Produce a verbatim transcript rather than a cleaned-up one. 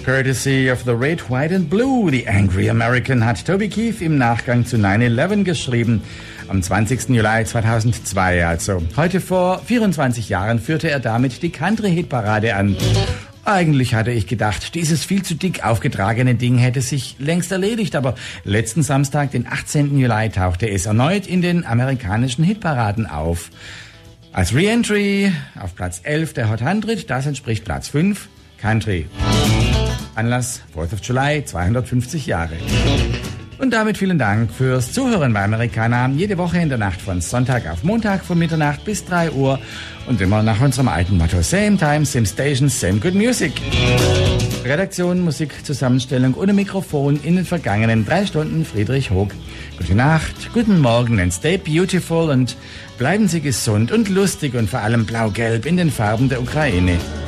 Courtesy of the Red, White and Blue, The Angry American, hat Toby Keith im Nachgang zu nine eleven geschrieben. Am zwanzigsten Juli zweitausendzwei, also heute vor vierundzwanzig Jahren, führte er damit die Country-Hitparade an. Eigentlich hatte ich gedacht, dieses viel zu dick aufgetragene Ding hätte sich längst erledigt, aber letzten Samstag, den achtzehnten Juli, tauchte es erneut in den amerikanischen Hitparaden auf. Als Re-Entry auf Platz elf der Hot hundert, das entspricht Platz fünf, Country. Anlass fourth of July, zweihundertfünfzig Jahre. Und damit vielen Dank fürs Zuhören bei Americana. Jede Woche in der Nacht von Sonntag auf Montag von Mitternacht bis drei Uhr. Und immer nach unserem alten Motto: Same Time, Same Station, Same Good Music. Redaktion, Musik, Zusammenstellung ohne Mikrofon in den vergangenen drei Stunden Friedrich Hoog. Gute Nacht, guten Morgen and stay beautiful und bleiben Sie gesund und lustig und vor allem blau-gelb in den Farben der Ukraine.